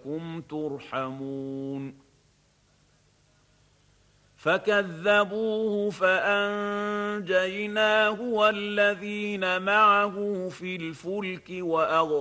لعلكم ترحمون فكذبوه فأنجيناه والذين معه في الفلك